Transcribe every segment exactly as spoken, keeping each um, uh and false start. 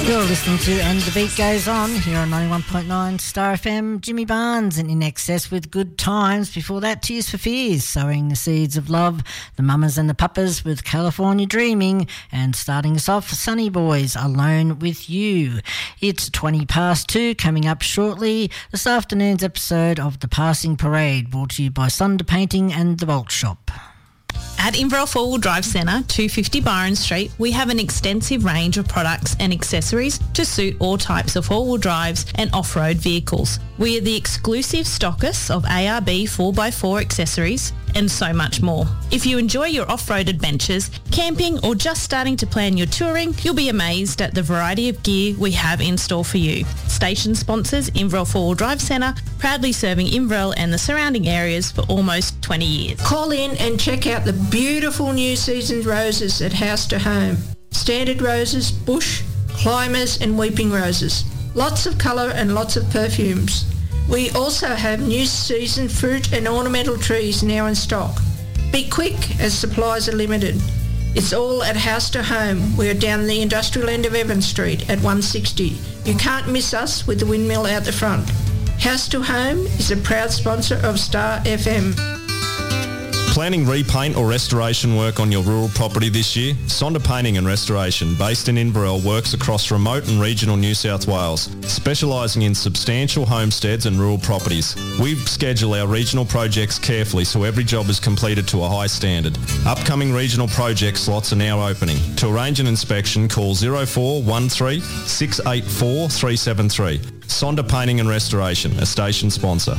You're listening to And the Beat Goes On here on ninety-one point nine Star F M. Jimmy Barnes and In Excess with Good Times. Before that, Tears for Fears, Sowing the Seeds of Love. The Mamas and the Papas with California Dreaming. And starting us off, Sunny Boys, Alone With You. It's twenty past two, coming up shortly. This afternoon's episode of The Passing Parade, brought to you by Sonder Painting and The Bolt Shop. At Inverell Four Wheel Drive Centre, two fifty Byron Street, we have an extensive range of products and accessories to suit all types of four-wheel drives and off-road vehicles. We are the exclusive stockists of A R B four by four accessories and so much more. If you enjoy your off-road adventures, camping or just starting to plan your touring, you'll be amazed at the variety of gear we have in store for you. Station sponsors Inverell Four Wheel Drive Centre, proudly serving Inverell and the surrounding areas for almost twenty years. Call in and check out the beautiful new seasoned roses at House to Home. Standard roses, bush, climbers and weeping roses. Lots of colour and lots of perfumes. We also have new season fruit and ornamental trees now in stock. Be quick as supplies are limited. It's all at House to Home. We're down the industrial end of Evans Street at one sixty. You can't miss us with the windmill out the front. House to Home is a proud sponsor of Star F M. Planning repaint or restoration work on your rural property this year? Sonder Painting and Restoration, based in Inverell, works across remote and regional New South Wales, specialising in substantial homesteads and rural properties. We schedule our regional projects carefully so every job is completed to a high standard. Upcoming regional project slots are now opening. To arrange an inspection, call zero four one three, six eight four, three seven three. Sonder Painting and Restoration, a station sponsor.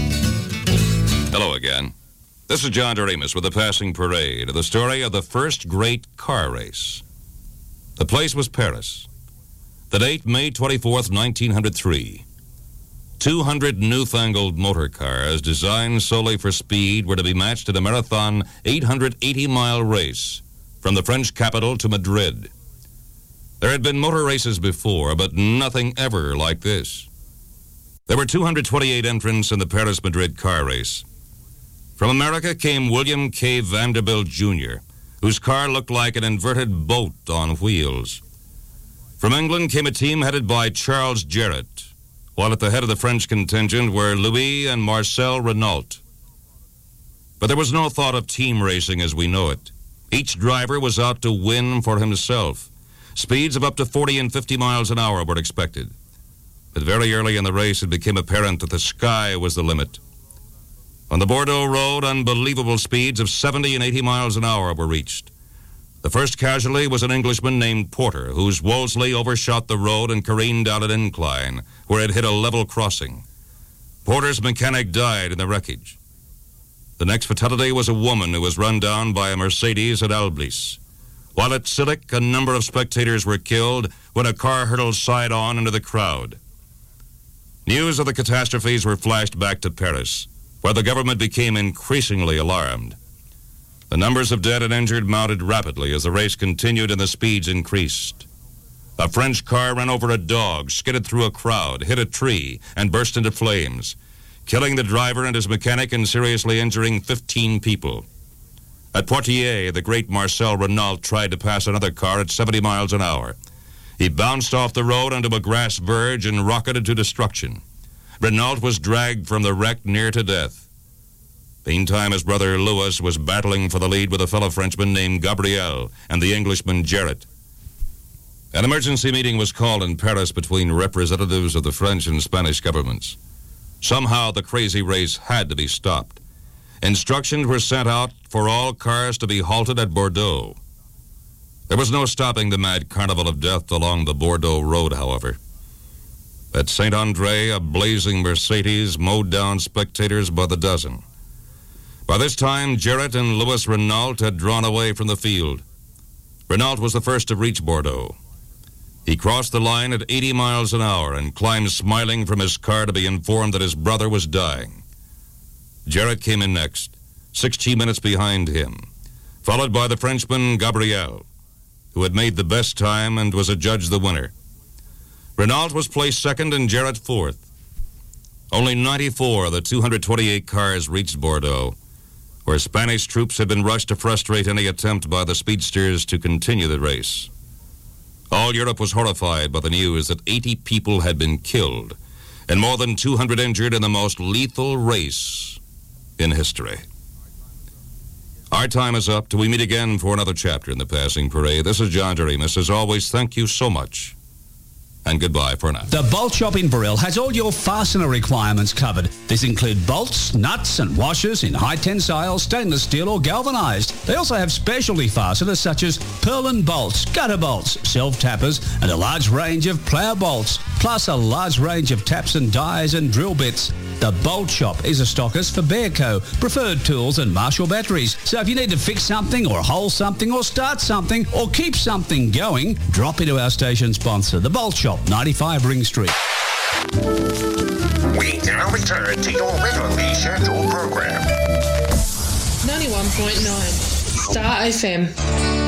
Hello again. This is John Doremus with The Passing Parade, the story of the first great car race. The place was Paris. The date, May twenty-fourth, nineteen oh three. two hundred newfangled motor cars designed solely for speed were to be matched in a marathon eight hundred eighty mile race from the French capital to Madrid. There had been motor races before, but nothing ever like this. There were two hundred twenty-eight entrants in the Paris-Madrid car race. From America came William K. Vanderbilt, Junior, whose car looked like an inverted boat on wheels. From England came a team headed by Charles Jarrett, while at the head of the French contingent were Louis and Marcel Renault. But there was no thought of team racing as we know it. Each driver was out to win for himself. Speeds of up to forty and fifty miles an hour were expected. But very early in the race, it became apparent that the sky was the limit. On the Bordeaux Road, unbelievable speeds of seventy and eighty miles an hour were reached. The first casualty was an Englishman named Porter, whose Wolseley overshot the road and careened down an incline, where it hit a level crossing. Porter's mechanic died in the wreckage. The next fatality was a woman who was run down by a Mercedes at Alblis. While at Sillick, a number of spectators were killed when a car hurtled side-on into the crowd. News of the catastrophes were flashed back to Paris, where the government became increasingly alarmed. The numbers of dead and injured mounted rapidly as the race continued and the speeds increased. A French car ran over a dog, skidded through a crowd, hit a tree, and burst into flames, killing the driver and his mechanic and seriously injuring fifteen people. At Poitiers, the great Marcel Renault tried to pass another car at seventy miles an hour. He bounced off the road onto a grass verge and rocketed to destruction. Renault was dragged from the wreck near to death. Meantime, his brother Louis was battling for the lead with a fellow Frenchman named Gabriel and the Englishman Jarrett. An emergency meeting was called in Paris between representatives of the French and Spanish governments. Somehow the crazy race had to be stopped. Instructions were sent out for all cars to be halted at Bordeaux. There was no stopping the mad carnival of death along the Bordeaux Road, however. At Saint-André, a blazing Mercedes mowed down spectators by the dozen. By this time, Jarrett and Louis Renault had drawn away from the field. Renault was the first to reach Bordeaux. He crossed the line at eighty miles an hour and climbed smiling from his car to be informed that his brother was dying. Jarrett came in next, sixteen minutes behind him, followed by the Frenchman Gabriel, who had made the best time and was adjudged the winner. Renault was placed second and Jarrett fourth. Only ninety-four of the two hundred twenty-eight cars reached Bordeaux, where Spanish troops had been rushed to frustrate any attempt by the speedsters to continue the race. All Europe was horrified by the news that eighty people had been killed and more than two hundred injured in the most lethal race in history. Our time is up till we meet again for another chapter in the Passing Parade. This is John Doremus. As always, thank you so much. And goodbye for now. The Bolt Shop in Burrell has all your fastener requirements covered. These include bolts, nuts and washers in high tensile, stainless steel or galvanised. They also have specialty fasteners such as purlin bolts, gutter bolts, self-tappers and a large range of plough bolts, plus a large range of taps and dies and drill bits. The Bolt Shop is a stockist for Bearco, Preferred Tools and Marshall batteries. So if you need to fix something or hole something or start something or keep something going, drop into our station sponsor, The Bolt Shop, ninety-five Ring Street. We now return to your regularly scheduled program. ninety-one point nine Star F M.